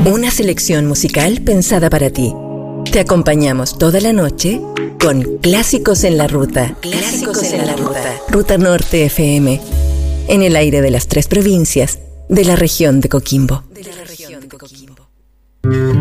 Una selección musical pensada para ti. Te acompañamos toda la noche con Clásicos en la Ruta. Clásicos en la Ruta. Ruta Norte FM. En el aire de las 3 provincias de la región de Coquimbo.